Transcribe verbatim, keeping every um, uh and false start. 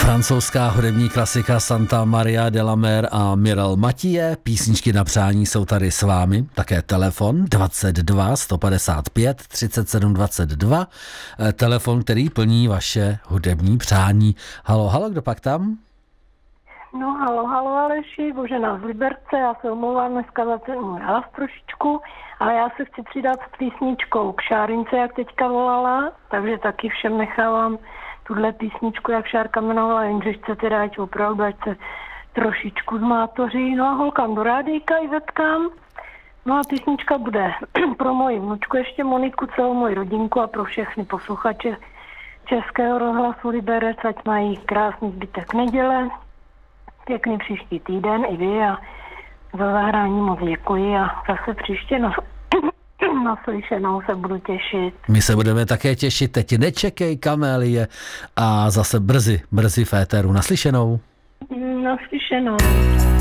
Francouzská hudební klasika Santa Maria de la Mer a Mireille Mathieu. Písničky na přání jsou tady s vámi. Také telefon dvacet dva sto padesát pět třicet sedm dvacet dva. Telefon, který plní vaše hudební přání. Halo, halo, kdo pak tam? No, halo, halo, Aleši, Božena z Liberce, já se omlouvám dneska za ten můj hlas trošičku, ale já se chci přidat s písničkou k Šárince, jak teďka volala, takže taky všem nechávám tuhle písničku, jak Šárka jmenovala, jenže chcete dát opravdu, ať se trošičku zmátoří, no a holkám do rádíka i zetkám. No a písnička bude pro moji vnučku, ještě Moniku, celou moji rodinku a pro všechny posluchače Českého rozhlasu Liberec, ať mají krásný zbytek neděle, pěkný příští týden i vy a za zahrání moc děkuji a zase příště na, naslyšenou se budu těšit. My se budeme také těšit, teď nečekej kamélie a zase brzy, brzy v éteru. Naslyšenou. Naslyšenou.